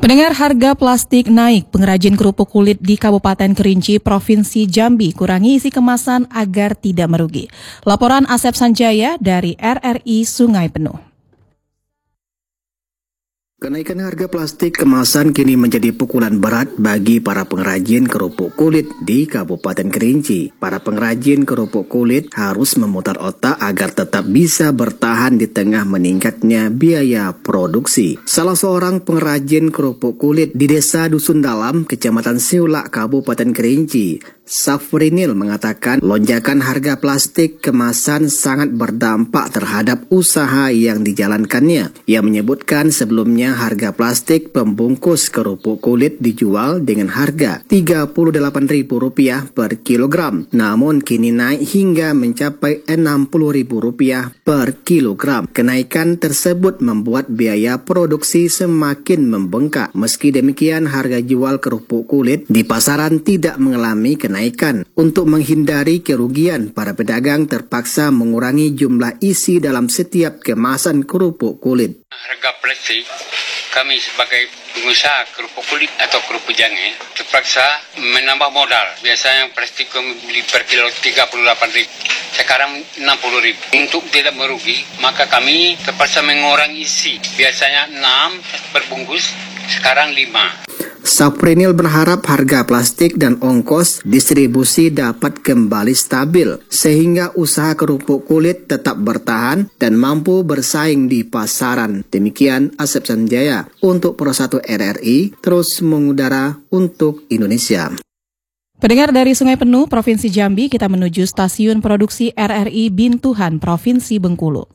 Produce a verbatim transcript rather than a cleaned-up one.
Pendengar, harga plastik naik. Pengrajin kerupuk kulit di Kabupaten Kerinci, Provinsi Jambi kurangi isi kemasan agar tidak merugi. Laporan Asep Sanjaya dari R R I Sungai Penuh. Kenaikan harga plastik kemasan kini menjadi pukulan berat bagi para pengrajin kerupuk kulit di Kabupaten Kerinci. Para pengrajin kerupuk kulit harus memutar otak agar tetap bisa bertahan di tengah meningkatnya biaya produksi. Salah seorang pengrajin kerupuk kulit di Desa Dusun Dalam, Kecamatan Siulak, Kabupaten Kerinci, Safrinil, mengatakan lonjakan harga plastik kemasan sangat berdampak terhadap usaha yang dijalankannya. Ia menyebutkan sebelumnya harga plastik pembungkus kerupuk kulit dijual dengan harga tiga puluh delapan ribu rupiah per kilogram, namun kini naik hingga mencapai enam puluh ribu rupiah per kilogram. Kenaikan tersebut membuat biaya produksi semakin membengkak. Meski demikian, harga jual kerupuk kulit di pasaran tidak mengalami kenaikan. Kenaikan. Untuk menghindari kerugian, para pedagang terpaksa mengurangi jumlah isi dalam setiap kemasan kerupuk kulit. Harga plastik, kami sebagai pengusaha kerupuk kulit atau kerupuk jange terpaksa menambah modal. Biasanya plastik kami beli per kilo tiga puluh delapan ribu, sekarang enam puluh ribu. Untuk tidak merugi, maka kami terpaksa mengurangi isi. Biasanya enam per bungkus, sekarang lima. Safrinil berharap harga plastik dan ongkos distribusi dapat kembali stabil sehingga usaha kerupuk kulit tetap bertahan dan mampu bersaing di pasaran. Demikian Asep Sanjaya untuk Pro satu R R I, terus mengudara untuk Indonesia. Pendengar, dari Sungai Penuh, Provinsi Jambi, kita menuju stasiun produksi R R I Bintuhan, Provinsi Bengkulu.